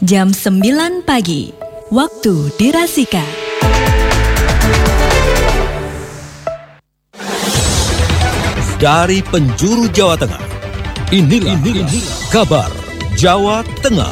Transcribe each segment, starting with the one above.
jam 9 pagi, waktu dirasika. Dari penjuru Jawa Tengah, inilah kabar Jawa Tengah.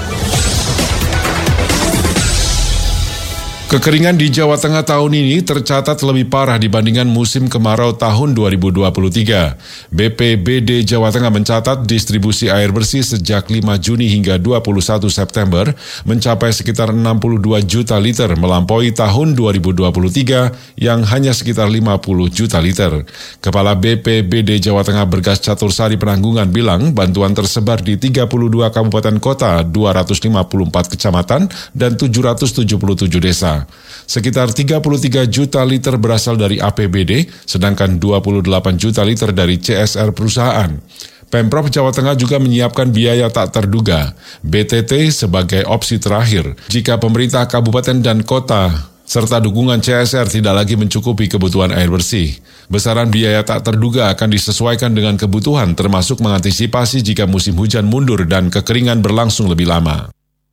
Kekeringan di Jawa Tengah tahun ini tercatat lebih parah dibandingkan musim kemarau tahun 2023. BPBD Jawa Tengah mencatat distribusi air bersih sejak 5 Juni hingga 21 September mencapai sekitar 62 juta liter, melampaui tahun 2023 yang hanya sekitar 50 juta liter. Kepala BPBD Jawa Tengah Bergas Catursari Penanggungan bilang bantuan tersebar di 32 kabupaten kota, 254 kecamatan, dan 777 desa. Sekitar 33 juta liter berasal dari APBD, sedangkan 28 juta liter dari CSR perusahaan. Pemprov Jawa Tengah juga menyiapkan biaya tak terduga, BTT, sebagai opsi terakhir jika pemerintah kabupaten dan kota serta dukungan CSR tidak lagi mencukupi kebutuhan air bersih. Besaran biaya tak terduga akan disesuaikan dengan kebutuhan, termasuk mengantisipasi jika musim hujan mundur dan kekeringan berlangsung lebih lama.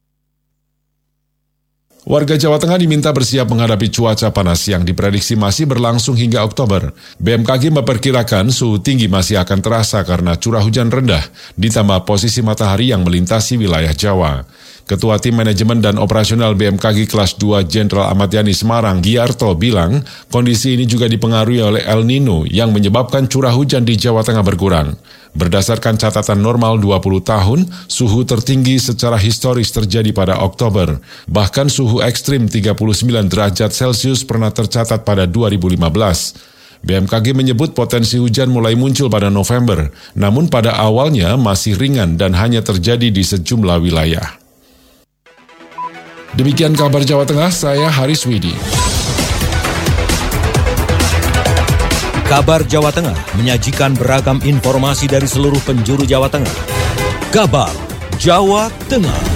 Warga Jawa Tengah diminta bersiap menghadapi cuaca panas yang diprediksi masih berlangsung hingga Oktober. BMKG memperkirakan suhu tinggi masih akan terasa karena curah hujan rendah, ditambah posisi matahari yang melintasi wilayah Jawa. Ketua Tim Manajemen dan Operasional BMKG Kelas 2 Jenderal Ahmad Yani Semarang, Giarto, bilang kondisi ini juga dipengaruhi oleh El Nino yang menyebabkan curah hujan di Jawa Tengah berkurang. Berdasarkan catatan normal 20 tahun, suhu tertinggi secara historis terjadi pada Oktober. Bahkan suhu ekstrim 39 derajat Celcius pernah tercatat pada 2015. BMKG menyebut potensi hujan mulai muncul pada November, namun pada awalnya masih ringan dan hanya terjadi di sejumlah wilayah. Demikian kabar Jawa Tengah, saya Haris Widi. Kabar Jawa Tengah menyajikan beragam informasi dari seluruh penjuru Jawa Tengah. Kabar Jawa Tengah.